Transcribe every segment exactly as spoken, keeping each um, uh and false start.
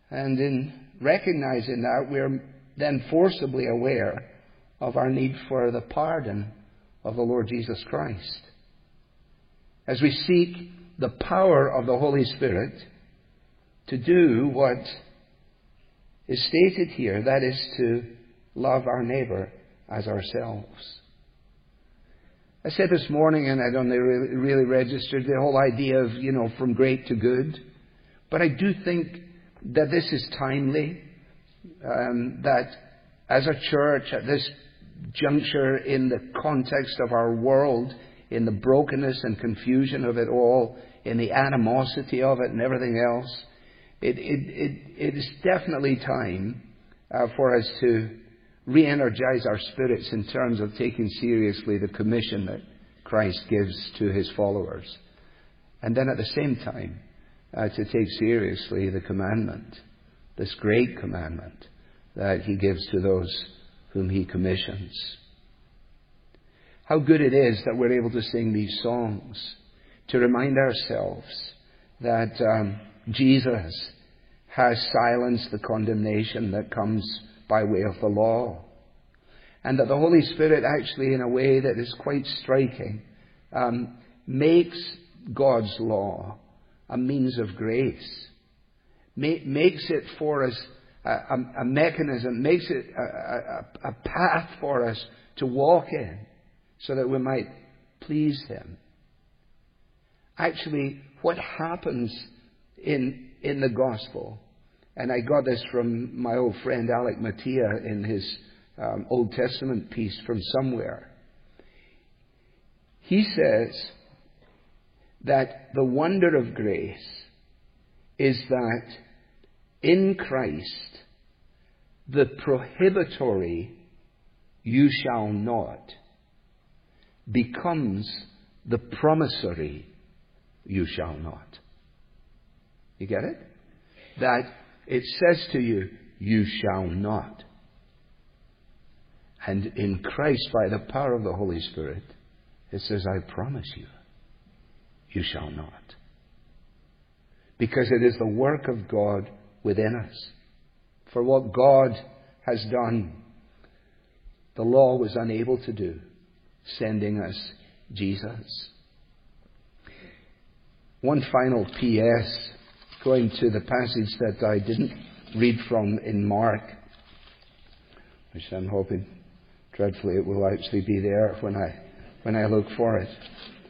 And in recognizing that, we're then forcibly aware of our need for the pardon of the Lord Jesus Christ. As we seek the power of the Holy Spirit to do what is stated here, that is to love our neighbor as ourselves. I said this morning, and I don't really, really registered the whole idea of, you know, from great to good. But I do think that this is timely, um, that as a church at this juncture in the context of our world, in the brokenness and confusion of it all, in the animosity of it and everything else, it, it, it, it is definitely time uh, for us to re-energize our spirits in terms of taking seriously the commission that Christ gives to his followers. And then at the same time, uh, to take seriously the commandment, this great commandment that he gives to those whom he commissions. How good it is that we're able to sing these songs to remind ourselves that um, Jesus has silenced the condemnation that comes by way of the law. And that the Holy Spirit actually, in a way that is quite striking, um, makes God's law a means of grace. Ma- makes it for us a, a, a mechanism, makes it a, a, a path for us to walk in so that we might please him. Actually, what happens in, in the gospel, and I got this from my old friend Alec Mattia in his um, Old Testament piece from somewhere. He says that the wonder of grace is that in Christ, the prohibitory "you shall not" becomes the promissory "you shall not." You get it? That it says to you, "you shall not." And in Christ, by the power of the Holy Spirit, it says, "I promise you, you shall not." Because it is the work of God within us. For what God has done, the law was unable to do, sending us Jesus. One final P S, going to the passage that I didn't read from in Mark, which I'm hoping dreadfully it will actually be there when I when I look for it.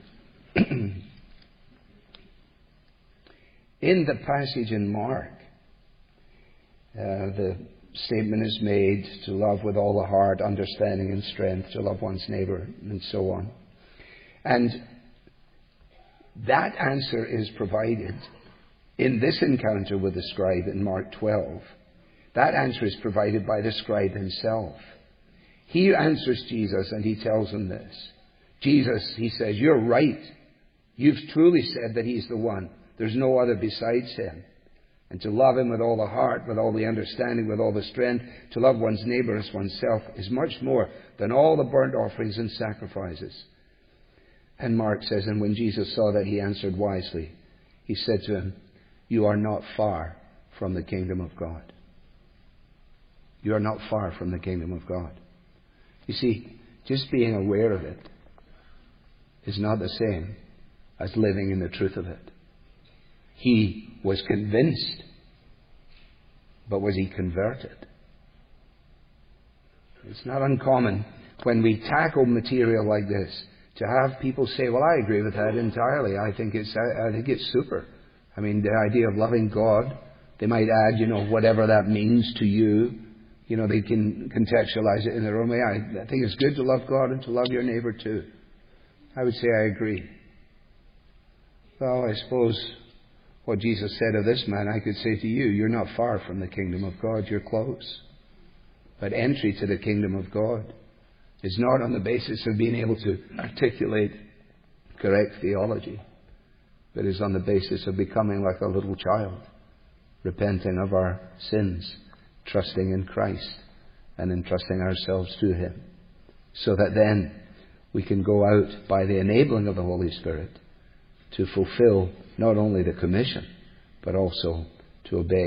In the passage in Mark, uh, the statement is made to love with all the heart, understanding and strength, to love one's neighbor, and so on. And that answer is provided in this encounter with the scribe in Mark twelve. That answer is provided by the scribe himself. He answers Jesus and he tells him this. Jesus, he says, "You're right. You've truly said that he's the one. There's no other besides him. And to love him with all the heart, with all the understanding, with all the strength, to love one's neighbor as oneself is much more than all the burnt offerings and sacrifices." And Mark says, and when Jesus saw that, he answered wisely. He said to him, "You are not far from the kingdom of God." You are not far from the kingdom of God. You see, just being aware of it is not the same as living in the truth of it. He was convinced, but was he converted? It's not uncommon when we tackle material like this to have people say, "Well, I agree with that entirely. I think it's I think it's super." I mean, the idea of loving God, they might add, you know, whatever that means to you. You know, they can contextualize it in their own way. I, I think it's good to love God and to love your neighbor too. I would say I agree. Well, I suppose what Jesus said of this man, I could say to you, you're not far from the kingdom of God, you're close. But entry to the kingdom of God is not on the basis of being able to articulate correct theology, but is on the basis of becoming like a little child, repenting of our sins, trusting in Christ, and entrusting ourselves to him, so that then we can go out by the enabling of the Holy Spirit to fulfill not only the commission, but also to obey